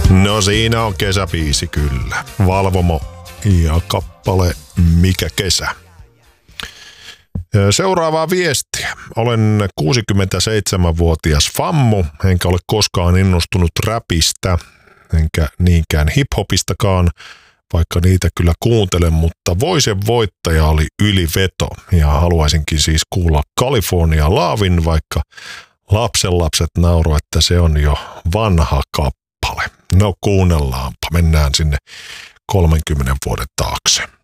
No siinä on kesäbiisi kyllä. Valvomo ja kappale Mikä kesä. Seuraavaa viestiä. Olen 67-vuotias fammu, enkä ole koskaan innostunut räpistä, enkä niinkään hiphopistakaan, vaikka niitä kyllä kuuntelen, mutta Voisen voittaja oli yliveto ja haluaisinkin siis kuulla California Lavin, vaikka lapsenlapset nauroi, että se on jo vanha kappale. No kuunnellaanpa, mennään sinne 30 vuoden taakse.